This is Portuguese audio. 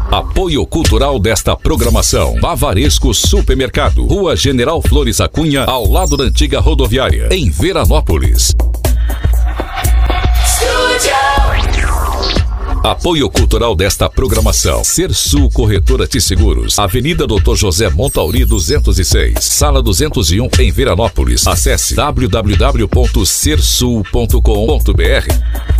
Apoio cultural desta programação: Bavaresco Supermercado, Rua General Flores Acunha, ao lado da antiga rodoviária, em Veranópolis. Apoio cultural desta programação: Sersul Corretora de Seguros, Avenida Dr. José Montauri 206, Sala 201, em Veranópolis. Acesse www.sersul.com.br.